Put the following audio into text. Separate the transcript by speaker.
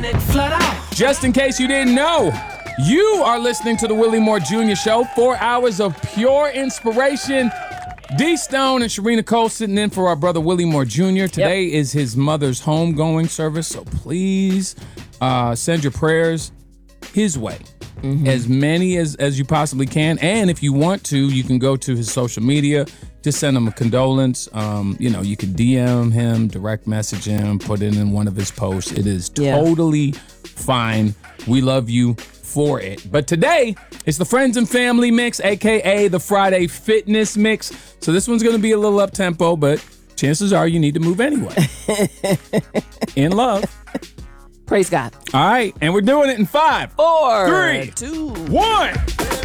Speaker 1: Flat out.
Speaker 2: Just in case you didn't know, you are listening to the Willie Moore Jr. Show. 4 hours of pure inspiration. D Stone and Sharina Cole sitting in for our brother Willie Moore Jr. Today is his mother's homegoing service, so please send your prayers his way. As many as you possibly can. And if you want to, you can go to his social media. Just send him a condolence. You can DM him, direct message him, put it in one of his posts. It is totally fine. We love you for it. But today, it's the Friends and Family Mix, a.k.a. the Friday Fitness Mix. So this one's going to be a little up-tempo, but chances are you need to move anyway. In love.
Speaker 3: Praise God.
Speaker 2: All right, and we're doing it in 5,
Speaker 3: 4,
Speaker 2: 3,
Speaker 3: 2,
Speaker 2: 1.